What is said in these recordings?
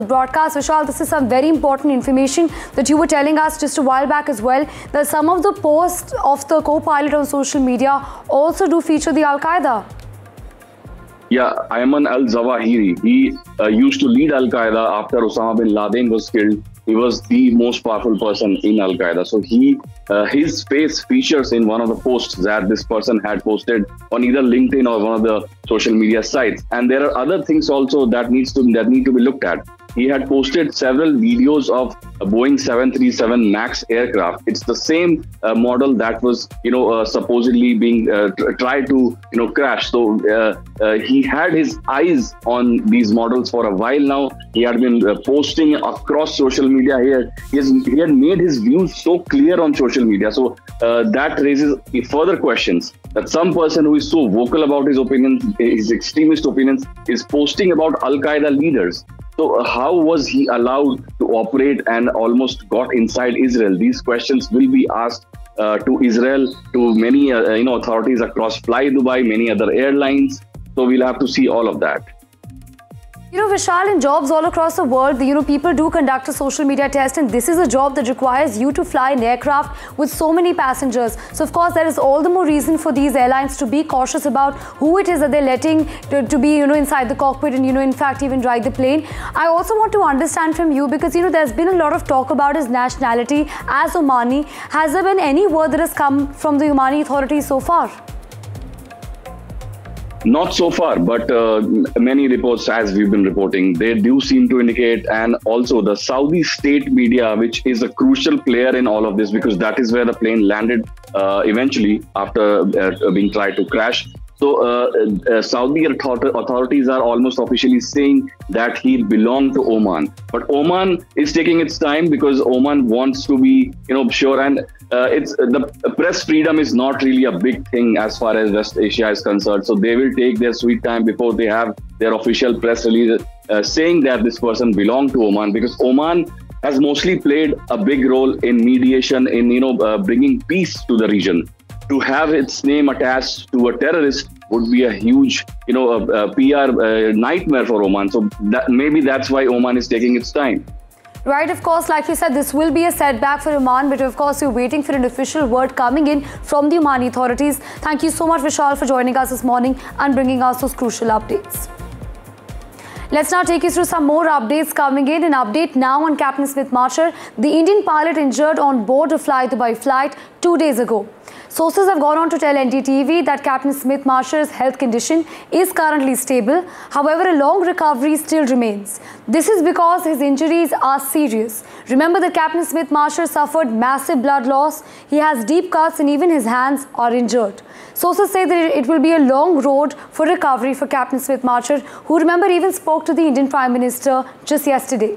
Broadcast. Vishal, this is some very important information that you were telling us just a while back as well, that some of the posts of the co-pilot on social media also do feature the Al-Qaeda. Yeah, Ayman al-Zawahiri, he used to lead Al-Qaeda after Osama bin Laden was killed. He was the most powerful person in Al-Qaeda. So his face features in one of the posts that this person had posted on either LinkedIn or one of the social media sites. And there are other things also that need to be looked at. He had posted several videos of a Boeing 737 MAX aircraft. It's the same model that was, supposedly being tried to, crash. So he had his eyes on these models for a while now. He had been posting across social media. He had made his views so clear on social media. So that raises further questions. That some person who is so vocal about his opinions, his extremist opinions, is posting about Al-Qaeda leaders. So how was he allowed to operate and almost got inside Israel? These questions will be asked to Israel, to many authorities across Fly Dubai, many other airlines. So we'll have to see all of that. Vishal, in jobs all across the world, people do conduct a social media test, and this is a job that requires you to fly an aircraft with so many passengers. So, of course, there is all the more reason for these airlines to be cautious about who it is that they're letting to be, inside the cockpit and, in fact, even drive the plane. I also want to understand from you, because, there's been a lot of talk about his nationality as Omani. Has there been any word that has come from the Omani authorities so far? Not so far, but many reports, as we've been reporting, they do seem to indicate, and also the Saudi state media, which is a crucial player in all of this, because that is where the plane landed eventually after being tried to crash. So Saudi authorities are almost officially saying that he belonged to Oman. But Oman is taking its time because Oman wants to be, sure. And the press freedom is not really a big thing as far as West Asia is concerned. So they will take their sweet time before they have their official press release saying that this person belonged to Oman, because Oman has mostly played a big role in mediation, in bringing peace to the region. To have its name attached to a terrorist would be a huge, PR nightmare for Oman. So maybe that's why Oman is taking its time. Right, of course, like you said, this will be a setback for Oman, but of course, we're waiting for an official word coming in from the Omani authorities. Thank you so much, Vishal, for joining us this morning and bringing us those crucial updates. Let's now take you through some more updates coming in. An update now on Captain Smith Marcher, the Indian pilot injured on board a Fly Dubai flight 2 days ago. Sources have gone on to tell NDTV that Captain Smith Marcher's health condition is currently stable. However, a long recovery still remains. This is because his injuries are serious. Remember that Captain Smith Marcher suffered massive blood loss. He has deep cuts and even his hands are injured. Sources say that it will be a long road for recovery for Captain Smith Marcher, who, remember, even spoke to the Indian Prime Minister just yesterday.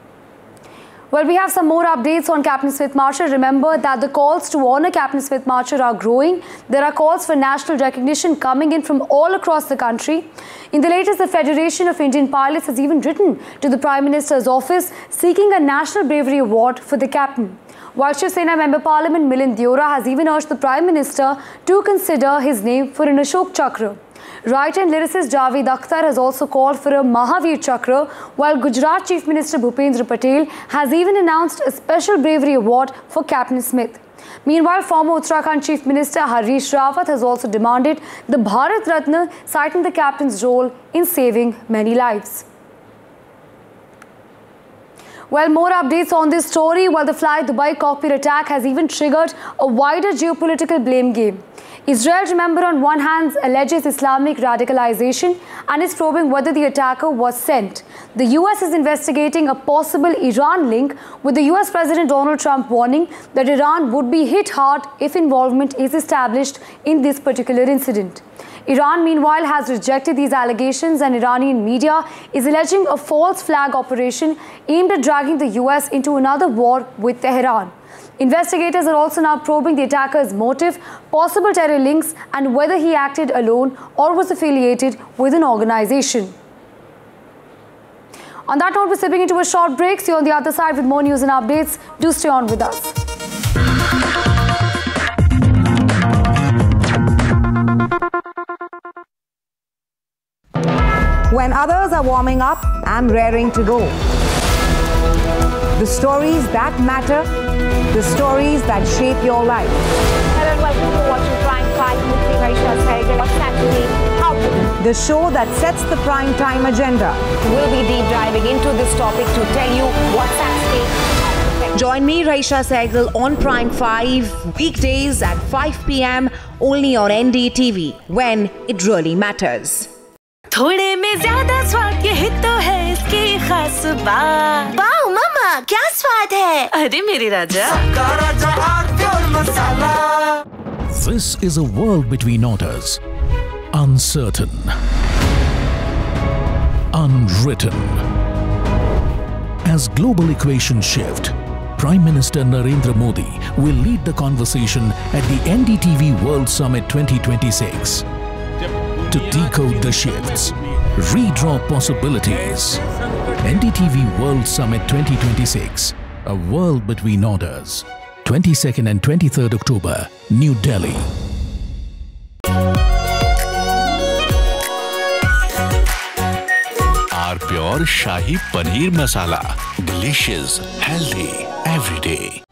Well, we have some more updates on Captain Smith Marcher. Remember that the calls to honor Captain Smith Marcher are growing. There are calls for national recognition coming in from all across the country. In the latest, the Federation of Indian Pilots has even written to the Prime Minister's office seeking a National Bravery Award for the captain. While Shiv Sena Member Parliament Milind Deora has even urged the Prime Minister to consider his name for an Ashok Chakra. Writer and lyricist Javed Akhtar has also called for a Mahavir Chakra, while Gujarat Chief Minister Bhupendra Patel has even announced a special bravery award for Captain Smith. Meanwhile, former Uttarakhand Chief Minister Harish Rawat has also demanded the Bharat Ratna, citing the captain's role in saving many lives. Well, more updates on this story. While the Fly Dubai cockpit attack has even triggered a wider geopolitical blame game. Israel, remember, on one hand alleges Islamic radicalization and is probing whether the attacker was sent. The US is investigating a possible Iran link, with the US President Donald Trump warning that Iran would be hit hard if involvement is established in this particular incident. Iran, meanwhile, has rejected these allegations, and Iranian media is alleging a false flag operation aimed at dragging the US into another war with Tehran. Investigators are also now probing the attacker's motive, possible terror links, and whether he acted alone or was affiliated with an organization. On that note, we're stepping into a short break. See you on the other side with more news and updates. Do stay on with us. When others are warming up, I'm raring to go. The stories that matter, the stories that shape your life. Hello and welcome to watching Prime 5 with me, Raisha Sehgal. What's actually happening? The show that sets the prime time agenda. We'll be deep diving into this topic to tell you what's at stake. Join me, Raisha Sehgal, on Prime 5, weekdays at 5 p.m. only on NDTV, when it really matters. थोड़े में ज्यादा स्वाद यही तो है इसकी खास बात। वाओ मामा क्या स्वाद है? अरे मेरे राजा। This is a world between orders, uncertain, unwritten. As global equations shift, Prime Minister Narendra Modi will lead the conversation at the NDTV World Summit 2026 to decode the shifts, redraw possibilities. NDTV World Summit 2026, a world between orders. 22nd and 23rd October, New Delhi. Our pure Shahi Paneer Masala. Delicious, healthy, every day.